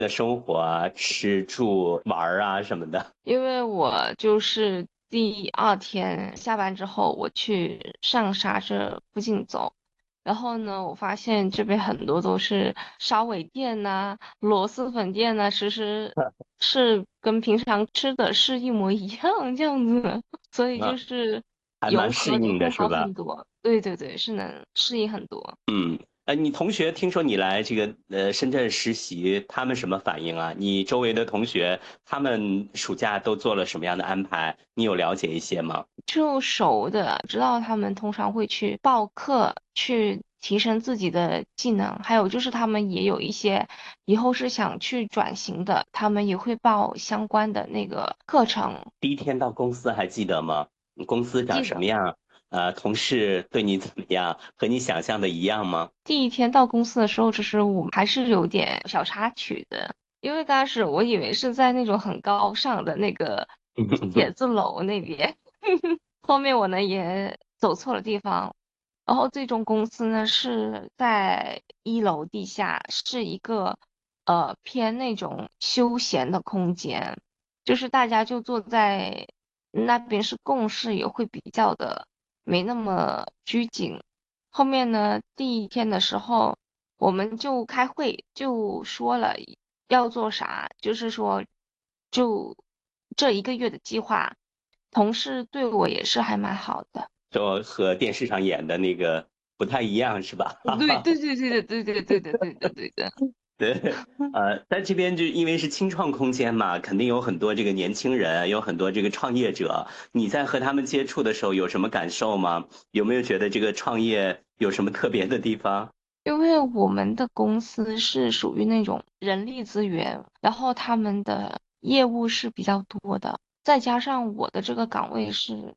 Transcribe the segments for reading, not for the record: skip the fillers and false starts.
的生活啊，吃住玩儿啊什么的。 因为我就是第二天下班之后，我去上沙这附近走，然后呢，我发现这边很多都是烧尾店呐、螺蛳粉店呐、其实是跟平常吃的是一模一样这样子，所以就啊， 是还蛮游适应的客就会好是吧？ 很多。对对对，是能适应很多。 你同学听说你来这个深圳实习，他们什么反应啊？你周围的同学他们暑假都做了什么样的安排？你有了解一些吗？ 就熟的，知道他们通常会去报课，去提升自己的技能，还有就是他们也有一些以后是想去转型的，他们也会报相关的那个课程。 第一天到公司还记得吗？公司长记得什么样？同事对你怎么样？和你想象的一样吗？ 第一天到公司的时候，其实我们还是有点小插曲的，因为刚开始我以为是在那种很高尚的那个写字楼那边，后面我呢也走错了地方，然后最终公司呢是在1楼地下，是一个偏那种休闲的空间，就是大家就坐在那边是共事，也会比较的没那么拘谨。后面呢，第一天的时候，我们就开会，就说了要做啥，就是说，就这一个月的计划。同事对我也是还蛮好的。 就和电视上演的那个不太一样，是吧？ 对对对对的对对对对对的对的。 对，在这边就因为是清创空间嘛，肯定有很多这个年轻人，有很多这个创业者。你在和他们接触的时候有什么感受吗？有没有觉得这个创业有什么特别的地方？ 因为我们的公司是属于那种人力资源，然后他们的业务是比较多的，再加上我的这个岗位是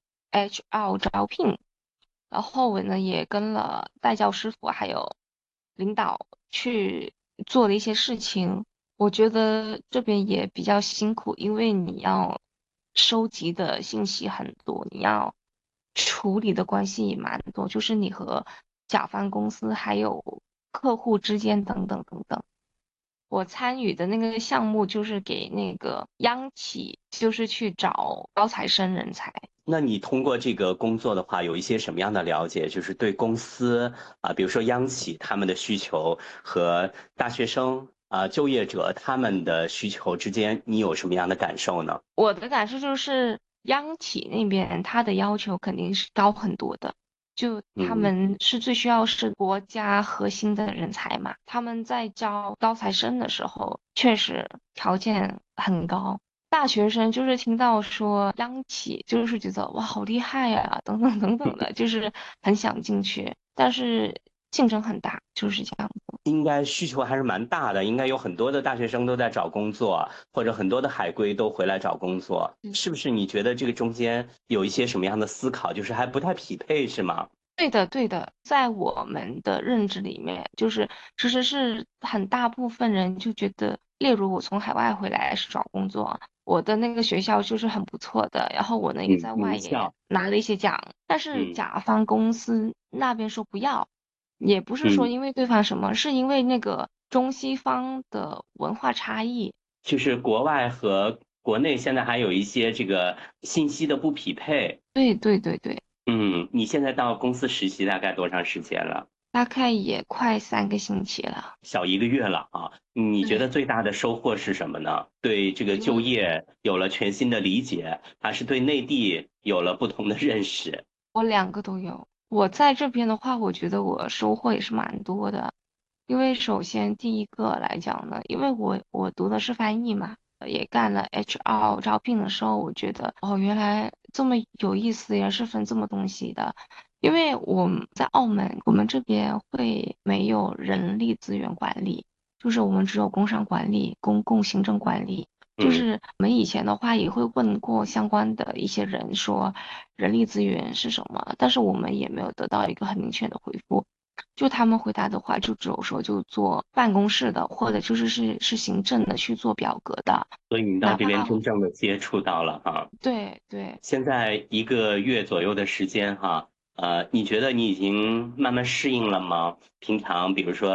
HR 招聘，然后我呢也跟了代教师傅还有领导去做了一些事情，我觉得这边也比较辛苦，因为你要收集的信息很多，你要处理的关系也蛮多，就是你和甲方公司还有客户之间等等等等。我参与的那个项目就是给那个央企，就是去找高材生人才。 那你通过这个工作的话，有一些什么样的了解？就是对公司比如说央企他们的需求和大学生就业者他们的需求之间，你有什么样的感受呢？ 我的感受就是，央企那边他的要求肯定是高很多的，就他嗯。 们是最需要是国家核心的人才嘛，他们在招高材生的时候，确实条件很高。大学生就是听到说央企，就是觉得哇好厉害呀，等等等等的，就是很想进去，但是竞争很大，就是这样。 应该需求还是蛮大的，应该有很多的大学生都在找工作，或者很多的海归都回来找工作，是不是？你觉得这个中间有一些什么样的思考，就是还不太匹配，是吗？ 对的，对的，在我们的认知里面，就是其实是很大部分人就觉得，例如我从海外回来是找工作，我的那个学校就是很不错的，然后我呢也嗯， 在外也名校， 拿了一些奖，但是嗯甲方公司那边说不要，也不是说嗯， 因为对方什么，是因为那个中西方的文化差异。 就是国外和国内现在还有一些这个信息的不匹配。 对对对对， 嗯，你现在到公司实习大概多长时间了？ 大概也快3个星期了。 小1个月了啊，你觉得对， 最大的收获是什么呢？对这个就业有了全新的理解，还是对内地有了不同的认识？ 我两个都有。我在这边的话，我觉得我收获也是蛮多的。因为首先第一个来讲呢，因为我读的是翻译嘛，也干了 HR 招聘的时候，我觉得哦，原来这么有意思，也是分这么东西的。因为我们在澳门，我们这边会没有人力资源管理，就是我们只有工商管理、公共行政管理。就嗯。 是我们以前的话也会问过相关的一些人说人力资源是什么，但是我们也没有得到一个很明确的回复。就他们回答的话，就只有说就做办公室的，或者就是行政的去做表格的， 所以你到哪怕这边真正的接触到了哈， 对对。 现在1个月左右的时间哈，你觉得你已经慢慢适应了吗？平常比如说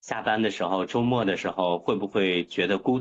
下班的时候、周末的时候，会不会觉得孤